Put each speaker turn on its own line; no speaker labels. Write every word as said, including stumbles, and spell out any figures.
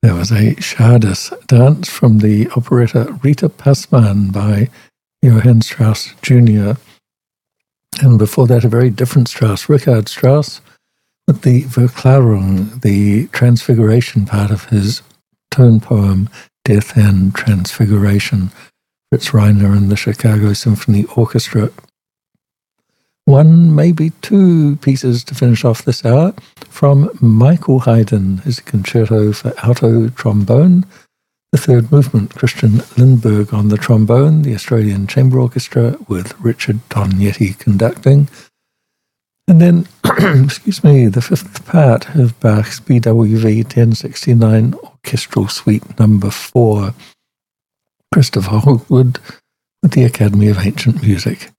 There was a Schades dance from the operetta Rita Passmann by Johann Strauss Junior And before that, a very different Strauss, Richard Strauss, with the Verklärung, the transfiguration part of his tone poem, Death and Transfiguration, Fritz Reiner and the Chicago Symphony Orchestra. One, maybe two pieces to finish off this hour from Michael Haydn, his concerto for alto trombone, the third movement, Christian Lindberg on the trombone, the Australian Chamber Orchestra with Richard Tognetti conducting, and then, excuse me, the fifth part of Bach's B W V ten sixty-nine Orchestral Suite number four, Christopher Hogwood with the Academy of Ancient Music.